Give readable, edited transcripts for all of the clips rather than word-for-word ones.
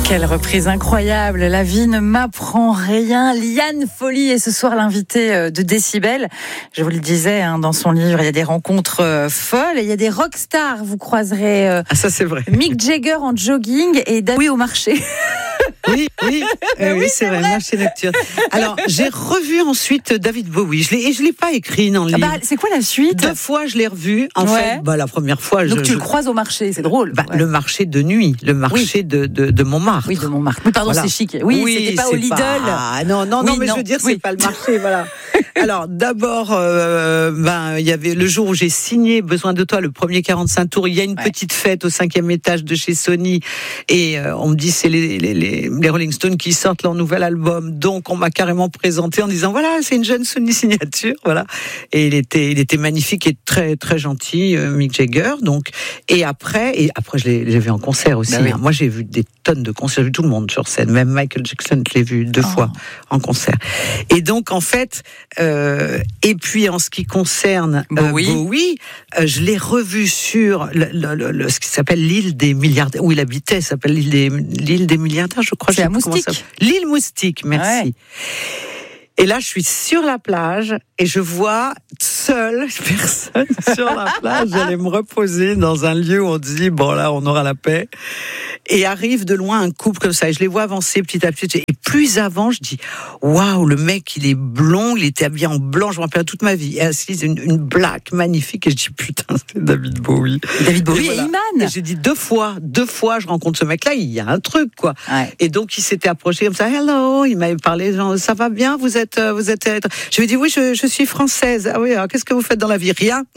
Quelle reprise incroyable, la vie ne m'apprend rien. Liane Folly est ce soir l'invitée de Décibel. Je vous le disais, dans son livre, il y a des rencontres folles et il y a des rockstars. Vous croiserez ça c'est vrai. Mick Jagger en jogging et David au marché. Oui, c'est vrai, marché nocturne. Alors, j'ai revu ensuite David Bowie. Je l'ai pas écrit dans le livre. C'est quoi la suite ? 2 fois, je l'ai revu. En fait, la première fois, donc tu le croises au marché, c'est drôle. Le marché de nuit, le marché de Montmartre. Oui, de Montmartre. Oui, pardon, c'est chic. Oui, c'était pas au Lidl. Non, mais je veux dire, c'est pas le marché, voilà. Alors, d'abord, il y avait le jour où j'ai signé Besoin de toi, le premier 45 tours. Il y a une petite fête au 5e étage de chez Sony, et on me dit c'est les Rolling Stones qui sortent leur nouvel album. Donc, on m'a carrément présenté en disant voilà, c'est une jeune Sony signature, voilà. Et il était magnifique et très très gentil, Mick Jagger. Donc, et après, je l'ai vu en concert aussi. Oui. Moi, j'ai vu des tonnes de concerts, j'ai vu tout le monde sur scène. Même Michael Jackson, je l'ai vu 2 fois en concert. Et donc, en fait, et puis en ce qui concerne Bowie, je l'ai revu sur ce qui s'appelle l'île des milliardaires, où il habitait, ça s'appelle l'île des milliardaires, je crois. C'est à Moustique. L'île Moustique, merci. Ouais. Et là, je suis sur la plage et je vois seule personne sur la plage. J'allais me reposer dans un lieu où on dit bon là, on aura la paix. Et arrive de loin un couple comme ça. Et je les vois avancer petit à petit. Et plus avant, je dis waouh, le mec, il est blond, il était habillé en blanc. Je me rappelle toute ma vie. Et assise, une blague magnifique. Et je dis putain, c'est David Bowie. David Bowie et Iman. Et j'ai dit 2 fois, je rencontre ce mec-là. Il y a un truc quoi. Ouais. Et donc il s'était approché comme ça. Hello, il m'avait parlé. Genre, ça va bien, vous êtes. Je lui ai dit oui, je suis française. Ah oui, alors qu'est-ce que vous faites dans la vie ? Rien.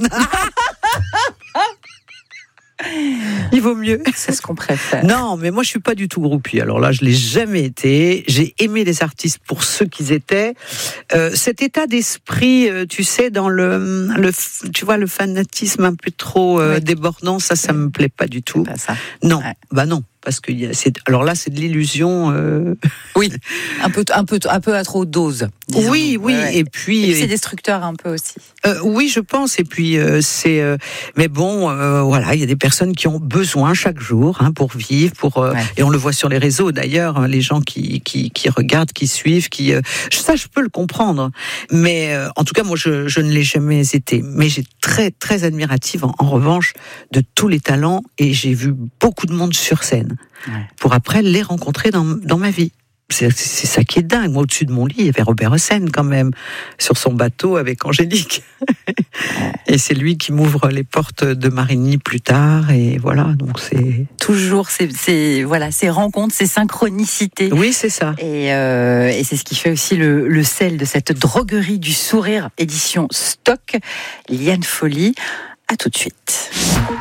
Il vaut mieux. C'est ce qu'on préfère. Non, mais moi je suis pas du tout groupie. Alors là, je l'ai jamais été. J'ai aimé les artistes pour ceux qu'ils étaient. Cet état d'esprit, tu sais, dans tu vois, le fanatisme un peu trop débordant, ça me plaît pas du tout. C'est pas ça. Non, non. Parce que alors là, c'est de l'illusion. Oui, un peu à trop dose. Disons. Oui. Et puis c'est destructeur un peu aussi. Oui, je pense. Et puis mais bon, voilà, il y a des personnes qui ont besoin chaque jour pour vivre, et on le voit sur les réseaux d'ailleurs, les gens qui regardent, qui suivent, ça je peux le comprendre. Mais en tout cas, moi je ne l'ai jamais été. Mais j'ai très très admirative en revanche de tous les talents, et j'ai vu beaucoup de monde sur scène. Pour après les rencontrer dans ma vie. C'est ça qui est dingue. Moi, au-dessus de mon lit, il y avait Robert Hossein quand même, sur son bateau avec Angélique. Et c'est lui qui m'ouvre les portes de Marigny plus tard. Et voilà, donc c'est... Toujours ces rencontres, ces synchronicités. Oui, c'est ça. Et c'est ce qui fait aussi le sel de cette droguerie du sourire, édition Stock. Liane Folly, à tout de suite.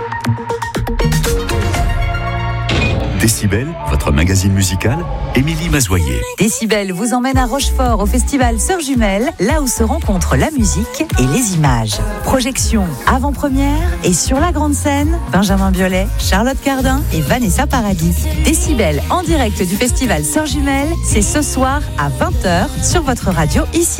Décibel, votre magazine musical, Émilie Mazoyer. Décibel vous emmène à Rochefort au festival Sœurs Jumelles, là où se rencontrent la musique et les images. Projection, avant-première et sur la grande scène, Benjamin Biolay, Charlotte Cardin et Vanessa Paradis. Décibel en direct du festival Sœurs Jumelles, c'est ce soir à 20h sur votre radio ici.